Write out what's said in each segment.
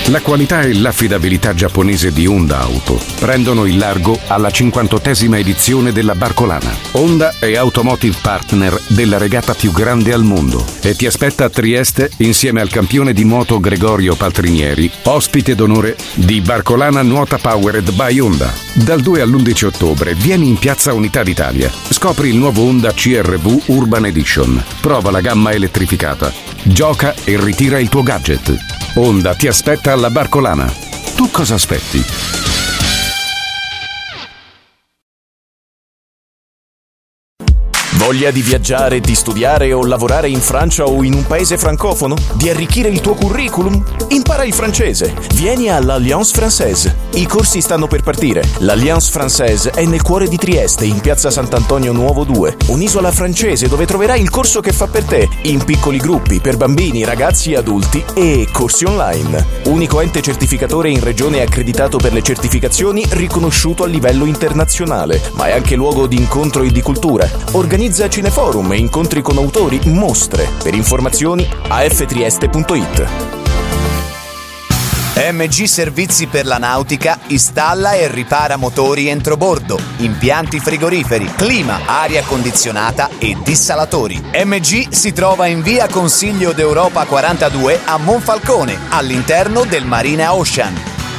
La qualità e l'affidabilità giapponese di Honda Auto prendono il largo alla 58esima edizione della Barcolana. Honda è Automotive Partner della regata più grande al mondo e ti aspetta a Trieste insieme al campione di moto Gregorio Paltrinieri, ospite d'onore di Barcolana Nuota Powered by Honda. Dal 2 all'11 ottobre vieni in Piazza Unità d'Italia. Scopri il nuovo Honda CR-V Urban Edition. Prova la gamma elettrificata. Gioca e ritira il tuo gadget. Honda ti aspetta alla Barcolana. Tu cosa aspetti? Voglia di viaggiare, di studiare o lavorare in Francia o in un paese francofono? Di arricchire il tuo curriculum? Impara il francese. Vieni all'Alliance Française. I corsi stanno per partire. L'Alliance Française è nel cuore di Trieste, in piazza Sant'Antonio Nuovo 2. Un'isola francese dove troverai il corso che fa per te, in piccoli gruppi, per bambini, ragazzi e adulti, e corsi online. Unico ente certificatore in regione accreditato per le certificazioni, riconosciuto a livello internazionale, ma è anche luogo di incontro e di cultura. Organizza cineforum e incontri con autori, mostre. Per informazioni aftrieste.it. MG Servizi per la Nautica installa e ripara motori entrobordo, impianti frigoriferi, clima, aria condizionata e dissalatori. MG si trova in via Consiglio d'Europa 42 a Monfalcone, all'interno del Marina Ocean.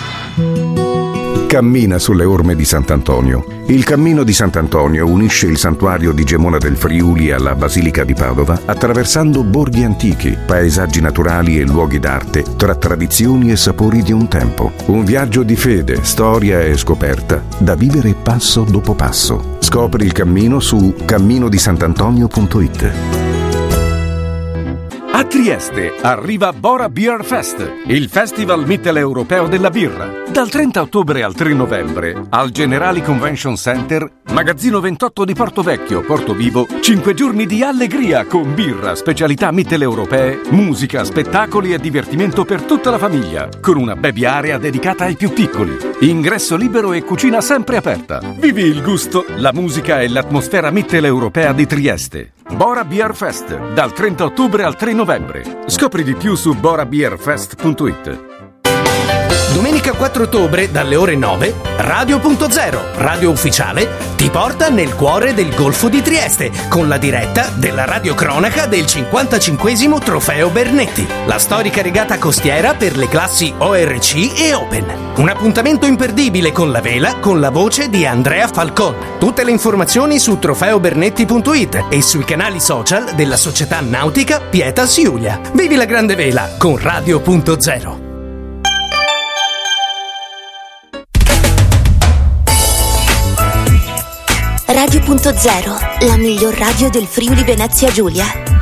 Cammina sulle orme di Sant'Antonio. Il cammino di Sant'Antonio unisce il santuario di Gemona del Friuli alla Basilica di Padova, attraversando borghi antichi, paesaggi naturali e luoghi d'arte, tra tradizioni e sapori di un tempo. Un viaggio di fede, storia e scoperta, da vivere passo dopo passo. Scopri il cammino su camminodisantantonio.it. A Trieste arriva Bora Beer Fest, il festival mitteleuropeo della birra. Dal 30 ottobre al 3 novembre, al Generali Convention Center, magazzino 28 di Portovecchio, Portovivo, 5 giorni di allegria con birra, specialità mitteleuropee, musica, spettacoli e divertimento per tutta la famiglia, con una baby area dedicata ai più piccoli. Ingresso libero e cucina sempre aperta. Vivi il gusto, la musica e l'atmosfera mitteleuropea di Trieste. Bora Beer Fest, dal 30 ottobre al 3 novembre. Scopri di più su borabeerfest.it. Domenica 4 ottobre, dalle ore 9, Radio.0, radio ufficiale, ti porta nel cuore del Golfo di Trieste, con la diretta della radiocronaca del 55esimo Trofeo Bernetti, la storica regata costiera per le classi ORC e Open. Un appuntamento imperdibile con la vela, con la voce di Andrea Falcon. Tutte le informazioni su trofeobernetti.it e sui canali social della società nautica Pietas Julia. Vivi la grande vela con Radio.0. Radio.0, la miglior radio del Friuli Venezia Giulia.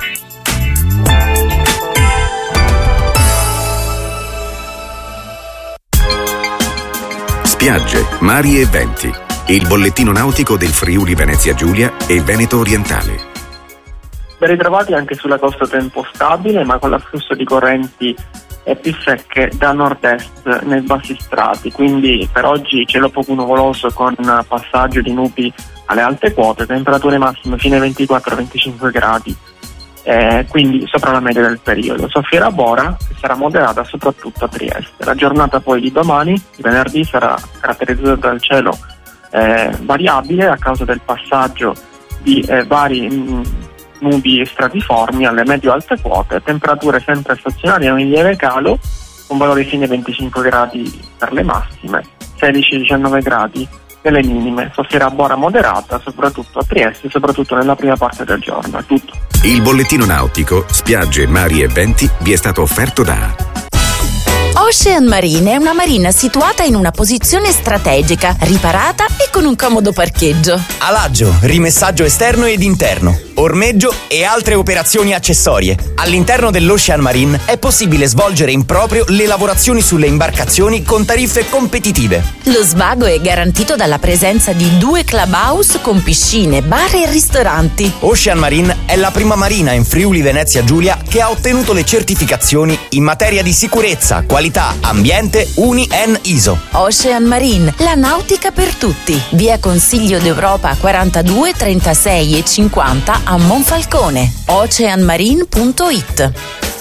Spiagge, mari e venti. Il bollettino nautico del Friuli Venezia Giulia e Veneto Orientale. Ben ritrovati anche sulla costa, tempo stabile ma con l'afflusso di correnti più secche da nord-est nei bassi strati, quindi per oggi cielo poco nuvoloso con passaggio di nubi alle alte quote, temperature massime fino ai 24-25 gradi, quindi sopra la media del periodo. Soffierà Bora, che sarà moderata soprattutto a Trieste. La giornata poi di domani, di venerdì, sarà caratterizzata dal cielo variabile a causa del passaggio di vari nubi stratiformi alle medio-alte quote, temperature sempre stazionarie in lieve calo, con valori fino ai 25 gradi per le massime, 16-19 gradi delle minime. Soffierà Bora moderata soprattutto a Trieste, soprattutto nella prima parte del giorno. È tutto. Il bollettino nautico, spiagge, mari e venti vi è stato offerto da Ocean Marine è una marina situata in una posizione strategica, riparata e con un comodo parcheggio. Alaggio, rimessaggio esterno ed interno, ormeggio e altre operazioni accessorie. All'interno dell'Ocean Marine è possibile svolgere in proprio le lavorazioni sulle imbarcazioni con tariffe competitive. Lo svago è garantito dalla presenza di 2 clubhouse con piscine, bar e ristoranti. Ocean Marine è la prima marina in Friuli Venezia Giulia che ha ottenuto le certificazioni in materia di sicurezza, qualità, ambiente, UNI-EN ISO. Ocean Marine, la nautica per tutti. Via Consiglio d'Europa 42, 36 e 50 a Monfalcone. oceanmarine.it.